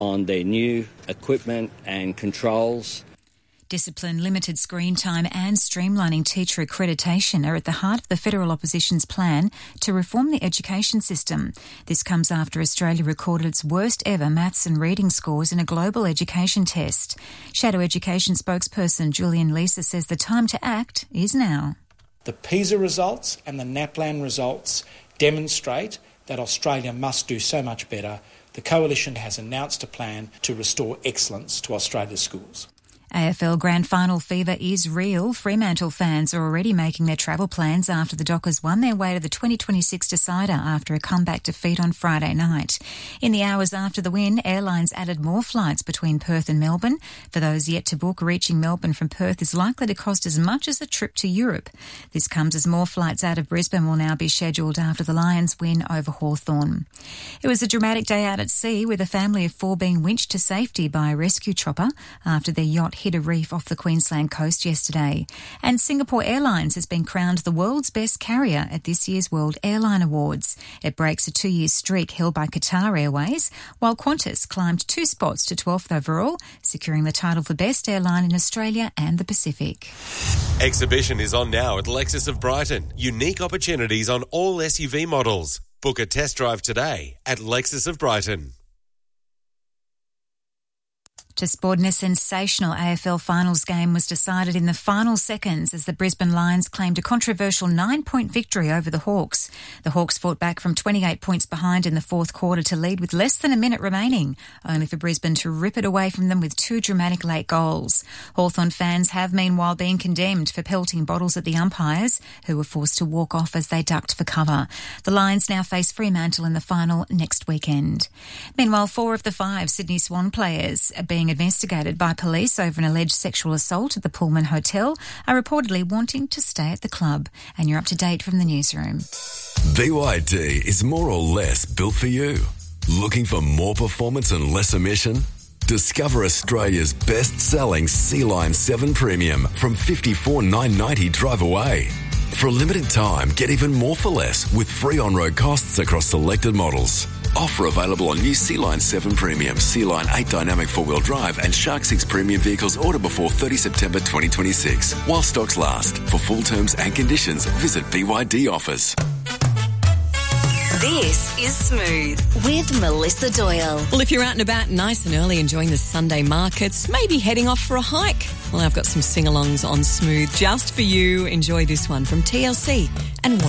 on their new equipment and controls. Discipline, limited screen time and streamlining teacher accreditation are at the heart of the federal opposition's plan to reform the education system. This comes after Australia recorded its worst ever maths and reading scores in a global education test. Shadow Education spokesperson Julian Lisa says the time to act is now. The PISA results and the NAPLAN results demonstrate that Australia must do so much better. The Coalition has announced a plan to restore excellence to Australia's schools. AFL Grand Final fever is real. Fremantle fans are already making their travel plans after the Dockers won their way to the 2026 decider after a comeback defeat on Friday night. In the hours after the win, airlines added more flights between Perth and Melbourne. For those yet to book, reaching Melbourne from Perth is likely to cost as much as a trip to Europe. This comes as more flights out of Brisbane will now be scheduled after the Lions win over Hawthorn. It was a dramatic day out at sea, with a family of 4 being winched to safety by a rescue chopper after their yacht hit a reef off the Queensland coast yesterday. And Singapore Airlines has been crowned the world's best carrier at this year's World Airline Awards. It breaks a 2-year streak held by Qatar Airways, while Qantas climbed 2 spots to 12th overall, securing the title for best airline in Australia and the Pacific. Exhibition is on now at Lexus of Brighton. Unique opportunities on all SUV models. Book a test drive today at Lexus of Brighton. To sport, in a sensational AFL finals game was decided in the final seconds as the Brisbane Lions claimed a controversial 9-point victory over the Hawks. The Hawks fought back from 28 points behind in the fourth quarter to lead with less than a minute remaining, only for Brisbane to rip it away from them with 2 dramatic late goals. Hawthorn fans have meanwhile been condemned for pelting bottles at the umpires, who were forced to walk off as they ducked for cover. The Lions now face Fremantle in the final next weekend. Meanwhile, 4 of the 5 Sydney Swan players are being investigated by police over an alleged sexual assault at the Pullman Hotel are reportedly wanting to stay at the club. And you're up to date from the newsroom. BYD is more or less built for you. Looking for more performance and less emission? Discover Australia's best-selling Sea-Line 7 Premium from $54,990 drive away. For a limited time, get even more for less with free on-road costs across selected models. Offer available on new Sea-Line 7 Premium, Sea-Line 8 Dynamic 4-wheel drive and Shark 6 Premium vehicles order before 30 September 2026. While stocks last. For full terms and conditions, visit BYD Offers. This is Smooth with Melissa Doyle. Well, if you're out and about nice and early enjoying the Sunday markets, maybe heading off for a hike, well, I've got some sing-alongs on Smooth just for you. Enjoy this one from TLC and